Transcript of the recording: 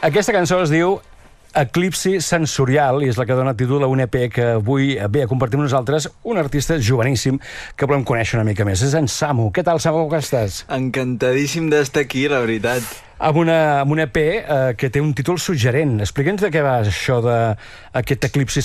Aquesta cançó es diu Eclipsi Sensorial i és la que dona títol a un EP que avui ve a compartir amb nosaltres un artista joveníssim que volem conèixer una mica més. És en Samu. Què tal, Samu, com estàs? Encantadíssim d'estar aquí, la veritat. Amb un EP que té un títol suggerent. Explica'ns de què va això d'aquest Eclipsi